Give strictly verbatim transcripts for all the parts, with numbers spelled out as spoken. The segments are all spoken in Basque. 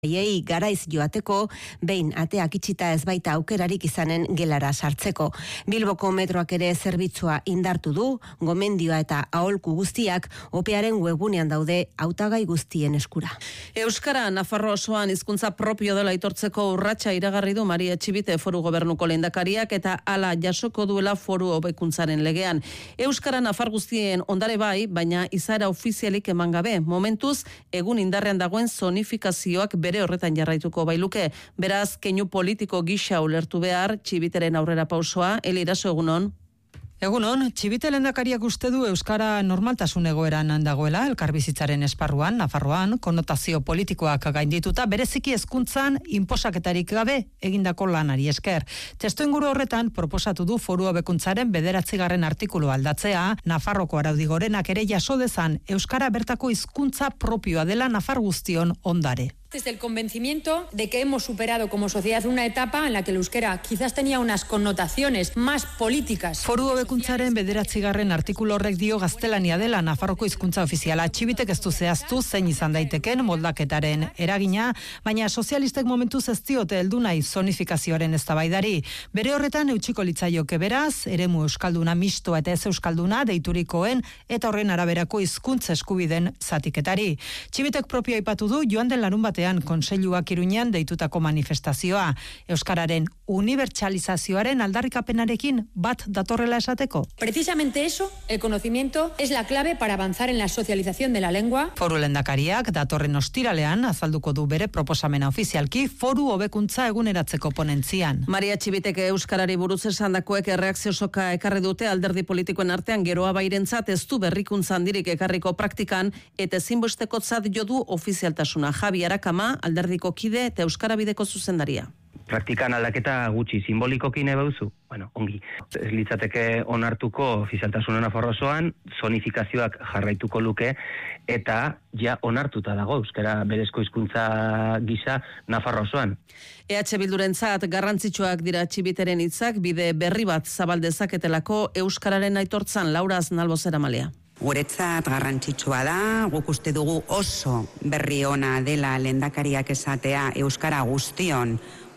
Eiei garaiz joateko, behin ateak itxita ez baita aukerarik izanen gelara sartzeko. Bilboko metroak ere zerbitzua indartu du, gomendioa eta aholku guztiak opearen webunean daude hautagai guztien eskura. Euskara Nafarro osoan hizkuntza propio dela aitortzeko urratsa iragarri du Maria Etxibite Foru Gobernuko lehendakariak eta hala jasoko duela foru hobekuntzaren legean. Euskara Nafar guztien ondare bai, baina izaera ofizialik eman gabe. Momentuz, egun indarrean dagoen zonifikazioak bere horretan jarraituko bailuke. Beraz, keinu politiko gisa ulertu behar, Txibiteren aurrera pausoa, Eli Iraso, egunon. Egunon, Txibite lehendakariak uste du Euskara normaltasun egoeran dagoela, elkarbizitzaren esparruan, Nafarroan, konnotazio politikoak gaindituta, bereziki hezkuntzan inposaketarik gabe egindako lanari esker. Testuinguru horretan proposatu du foru hobekuntzaren bederatzigarren artikulu aldatzea, Nafarroko araudi gorenak ere jaso dezan Euskara bertako hizkuntza propioa dela Nafar guztion ondare. Desde el convencimiento de que hemos superado como sociedad una etapa en la que el euskera quizás tenía unas connotaciones más políticas. Foru hobekuntzaren bederatzigarren artikulu horrek dio gaztelania dela Nafarroko hizkuntza ofiziala. Txibitek ez du zehaztu zein izan daiteken moldaketaren eragina, baina sozialistek momentuz ez diote heldu nahi zonifikazioaren eztabaidari. Bere horretan eutsiko litzaioke beraz, eremu euskalduna mistoa eta ez euskalduna deiturikoen eta horren araberako hizkuntza eskubiden zatiketari. Txibitek propio aipatu du joan den larun batean Kontseiluak Iruñean deitutako manifestazioa, euskararen unibertsalizazioaren aldarrikapenarekin bat datorrela esateko. Precisamente eso, el conocimiento, es la clave para avanzar en la socialización de la lengua. Foru lehendakariak datorren ostiralean azalduko du bere proposamena ofizialki foru hobekuntza eguneratzeko ponentzian. Maria Txibitek euskarari buruz esandakoek erreakzio soka ekarri dute alderdi politikoen artean geroa bairentzat ez du berrikuntza handirik ekarriko praktikan eta ezinbestekotzat jo du ofizialtasuna. Javi Arakama, alderdiko kide eta euskara bideko zuzendaria. Praktikan aldaketa gutxi simbolikoki nahi bauzu? Bueno, ongi. Ez litzateke onartuko ofizialtasuna Nafarro osoan, zonifikazioak jarraituko luke, eta ja onartuta dago euskara berezko hizkuntza gisa Nafarro osoan. E H Bildurentzat garrantzitsuak dira Txibiteren hitzak, bide berri bat zabaldezaketelako euskararen aitortzan. Laura Aznalbo zeramalea. Guretzat garrantzitsua da, guk uste dugu oso berri ona dela lehendakariak esatea euskara guztion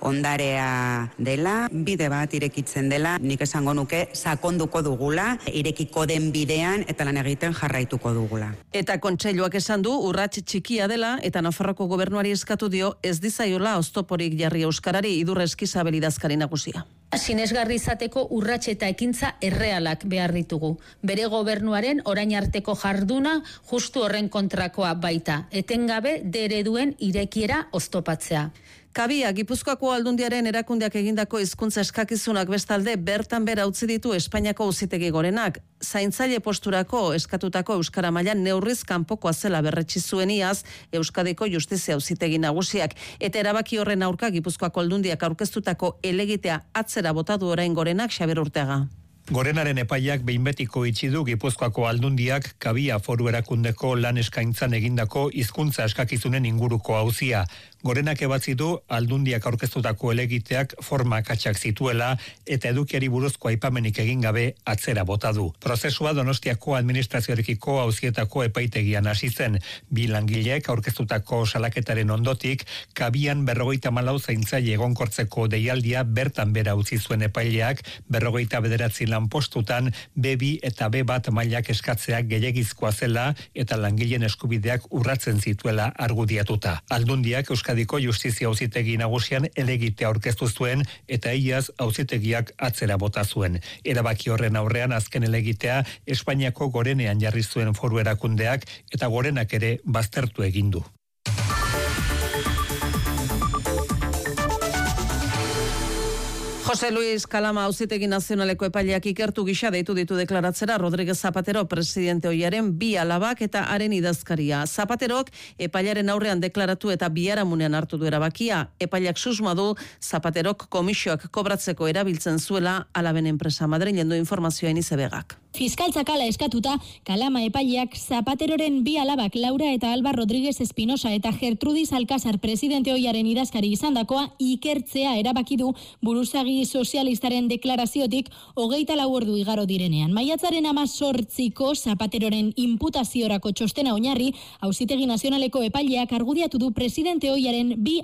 ondarea dela, bide bat irekitzen dela, nik esango nuke sakonduko dugula, irekiko den bidean eta lan egiten jarraituko dugula. Eta Kontseiluak esan du urrats txikia dela eta Nafarroko gobernuari eskatu dio ez dizaiola oztoporik jarri euskarari. Idurre Eskizabel idazkari nagusia. Sinesgarri izateko urrats eta ekintza errealak behar ditugu. Bere gobernuaren orain arteko jarduna justu horren kontrakoa baita. Etengabe de ereduen irekiera oztopatzea. Kabia, Gipuzkoako Aldundiaren erakundeak egindako hizkuntza eskakizunak bestalde bertan bera utzi ditu Espainiako Auzitegi Gorenak. Zaintzaile posturako eskatutako euskara mailan neurriz kanpokoa zela berretsi zuen iaz Euskadiko Justizia Auzitegi Nagusiak eta erabaki horren aurka Gipuzkoako Aldundiak aurkeztutako helegitea atzera bota du orain Gorenak. Xabier Urteaga. Gorenaren epaiak behin betiko itxi du Gipuzkoako Aldundiak Kabia foru erakundeko lan eskaintzan egindako hizkuntza eskakizunen inguruko auzia. Gorenak ebatzi du Aldundiak aurkeztutako helegiteak forma akatsak zituela eta edukiari buruzko aipamenik egin gabe atzera bota du. Prozesua Donostiako administrazioarekiko auzietako epaitegian hasi zen. Bi langileek aurkeztutako salaketaren ondotik Kabian berrogeita hamalau zaintzaile egonkortzeko deialdia bertan bera utzi zuen epaileak berrogeita bederatzi lanpostutan be bi eta be bat mailak eskatzeak gehiegizkoa zela eta langileen eskubideak urratzen zituela argudiatuta. Aldundiak Euskadiko Justizia Auzitegi Nagusian helegitea aurkeztu zuen eta iaz auzitegiak atzera bota zuen. Erabaki horren aurrean azken helegitea Espainiako Gorenean jarri zuen foru erakundeak eta Gorenak ere baztertu egin du. Jose Luis Kalama Auzitegi Nazionaleko epaileak ikertu gisa deitu ditu deklaratzera Rodríguez Zapatero presidente ohiaren bi alabak eta haren idazkaria. Zapaterok epailaren aurrean deklaratu eta biharamunean hartu du erabakia. Epaileak susmoa du Zapaterok komisioak kobratzeko erabiltzen zuela alaben enpresa. Madrilen du informazioa Inize Begak. Fiskaltzakala eskatuta, Kalama epaileak Zapateroren bi alabak Laura eta Alba Rodríguez Espinosa eta Gertrudis Alcázar presidente ohiaren idazkari izandakoa ikertzea erabaki du buruzagi sozialistaren deklaraziotik hogeita lau ordu igaro direnean. Maiatzaren hamazortziko Zapateroren inputaziorako txostena oinarri, Auzitegi Nazionaleko epaileak argudiatu du presidente ohiaren bi